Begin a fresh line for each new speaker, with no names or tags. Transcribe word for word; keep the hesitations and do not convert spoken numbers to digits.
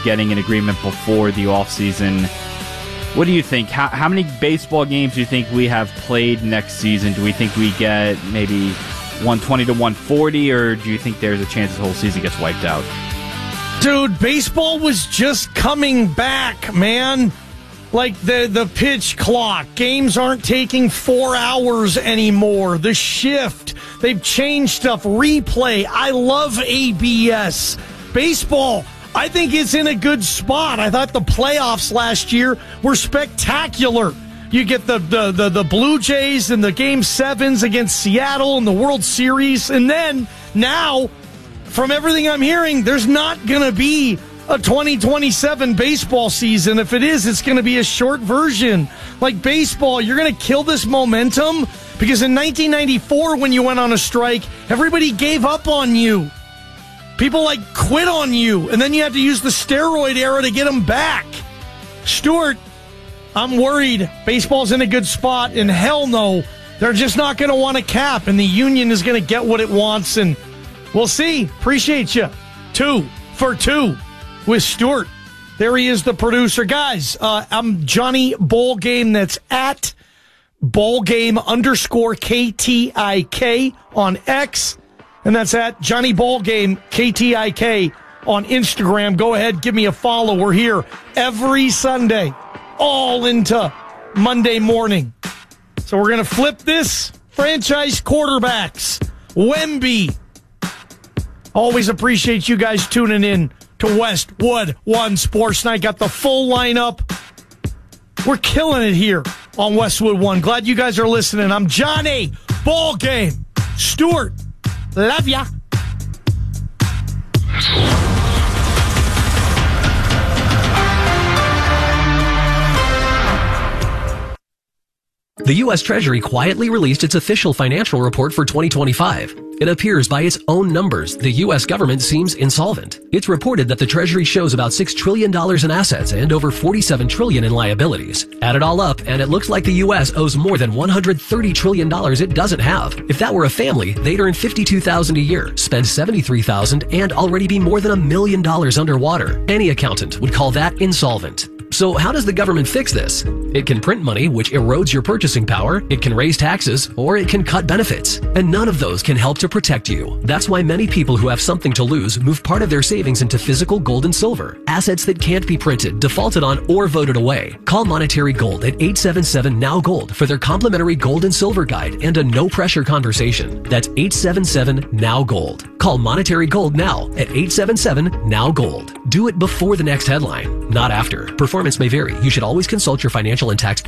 getting an agreement before the offseason. What do you think? How, how many baseball games do you think we have played next season? Do we think we get maybe one twenty to one forty, or do you think there's a chance the whole season gets wiped out?
Dude, baseball was just coming back, man. Like the, the pitch clock. Games aren't taking four hours anymore. The shift. They've changed stuff. Replay. I love A B S. Baseball, I think it's in a good spot. I thought the playoffs last year were spectacular. You get the, the, the, the Blue Jays and the Game sevens against Seattle in the World Series. And then now, from everything I'm hearing, there's not going to be a twenty twenty-seven baseball season. If it is, it's going to be a short version. Like baseball, you're going to kill this momentum because in nineteen ninety-four, when you went on a strike, everybody gave up on you. People like quit on you, and then you had to use the steroid era to get them back. Stuart, I'm worried. Baseball's in a good spot, and hell no, they're just not going to want to cap, and the union is going to get what it wants, and we'll see. Appreciate you. Two for two with Stuart. There he is, the producer. Guys, uh, I'm Johnny Ballgame. That's at Ballgame underscore K T I K on X. And that's at Johnny Ballgame, K T I K on Instagram. Go ahead, give me a follow. We're here every Sunday, all into Monday morning. So we're going to flip this. Franchise quarterbacks. Wemby. Always appreciate you guys tuning in to Westwood One Sports Night. Got the full lineup. We're killing it here on Westwood One. Glad you guys are listening. I'm Johnny Ballgame. Stuart, love ya.
The U S Treasury quietly released its official financial report for twenty twenty-five. It appears by its own numbers, the U S government seems insolvent. It's reported that the Treasury shows about six trillion dollars in assets and over forty-seven trillion dollars in liabilities. Add it all up, and it looks like the U S owes more than one hundred thirty trillion dollars it doesn't have. If that were a family, they'd earn fifty-two thousand dollars a year, spend seventy-three thousand dollars, and already be more than a million dollars underwater. Any accountant would call that insolvent. So how does the government fix this? It can print money, which erodes your purchasing power, it can raise taxes, or it can cut benefits. And none of those can help to protect you. That's why many people who have something to lose move part of their savings into physical gold and silver, assets that can't be printed, defaulted on, or voted away. Call Monetary Gold at eight seven seven N O W Gold for their complimentary gold and silver guide and a no-pressure conversation. That's eight seven seven N O W Gold. Call Monetary Gold now at eight seven seven N O W Gold. Do it before the next headline, not after. Performance may vary. You should always consult your financial and tax